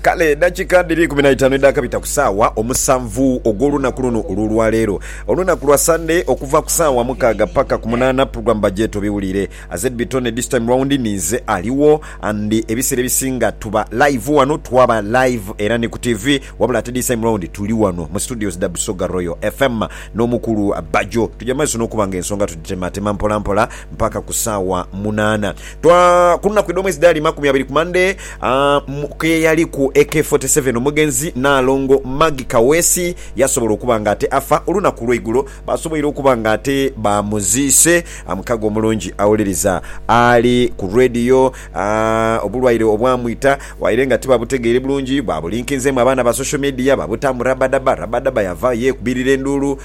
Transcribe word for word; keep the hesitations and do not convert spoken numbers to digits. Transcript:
kale dakika diri kumi na itaano edaka bita kusawa omusanvu ogw'olunaku luno olw'olwaleero olunaku lwa Sunday okuva kusawa mukaaga paka ku munaana program budget obiwulire azed bitone this time round nize aliwo andi ebisere bisinga tuba live wano twaba live era ne ku T V wabula ate this time round tuli wano mu studios da Busoga Royal F M n'omukulu Bajo tujamaze n'okubanga ensonga tutematema mpola mpola mpaka kusawa munaana twa kuna kwidomo esidali makumi abiri ku Monday uh, ke yali ku A K forty-seven omugenzi nalongo Magi Kawesi yasobola okubanga ate afa olunaku lw'eigulo basobola okubanga ate bamuzise amukago omulungi awuliriza ali ku radio uh, obulwaire obwamwita wairenga tiba butegeere bulungi babulinkinze mu abaana ba social media babutamu rabadaba rabadaba yava ye kubirira endulu